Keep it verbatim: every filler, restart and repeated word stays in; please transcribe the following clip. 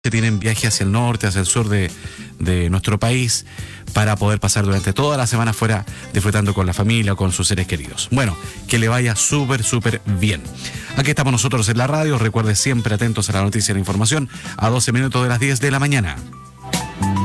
que tienen viaje hacia el norte, hacia el sur de, de nuestro país, para poder pasar durante toda la semana fuera disfrutando con la familia o con sus seres queridos. Bueno, que le vaya súper, súper bien. Aquí estamos nosotros en la radio. Recuerde siempre atentos a la noticia y la información a doce minutos de las diez de la mañana.